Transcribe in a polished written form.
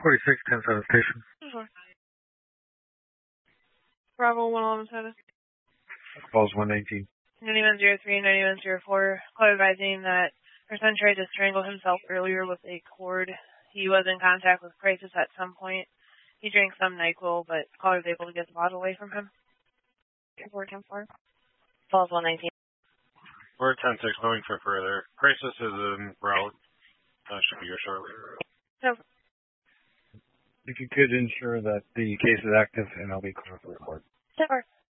4610 station. Sure. Bravo 117. Calls 119. 9103, 9104. Call advising that person tried to strangle himself earlier with a cord. He was in contact with crisis at some point. He drank some NyQuil, but caller was able to get the bottle away from him. 410-4. Calls 119. 410-6, moving for further. Crisis is en route. Should be here shortly. No. If you could ensure that the case is active, and I'll be clear for report. Sure.